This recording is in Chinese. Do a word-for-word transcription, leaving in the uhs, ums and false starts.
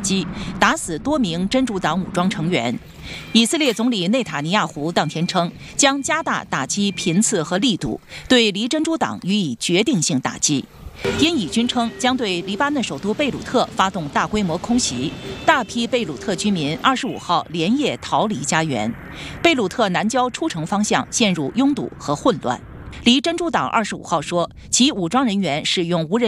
击，打死多名真主党武装成员。以色列总理内塔尼亚胡当天称，将加大打击频次和力度，对离真主党予以决定性打击。因以军称将对黎巴嫩首都贝鲁特发动大规模空袭，大批贝鲁特居民二十五号连夜逃离家园，贝鲁特南郊出城方向陷入拥堵和混乱。离真主党二十五号说，其武装人员使用无人